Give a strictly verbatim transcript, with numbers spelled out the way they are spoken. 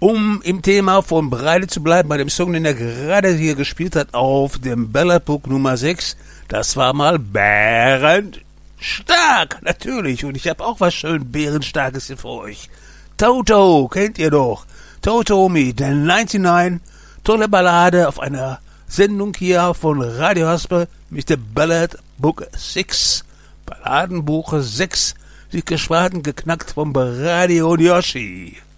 Um im Thema von Breide zu bleiben, bei dem Song, den er gerade hier gespielt hat, auf dem Balladbook Nummer sechs, das war mal Bärenstark, natürlich. Und ich habe auch was schön Bärenstarkes hier für euch. Toto, kennt ihr doch. Toto mit neunundneunzig, tolle Ballade auf einer Sendung hier von Radio Haspe mit dem Balladbook sechs, Balladenbuch sechs, die Geschwaden geknackt vom Radio Yoshi.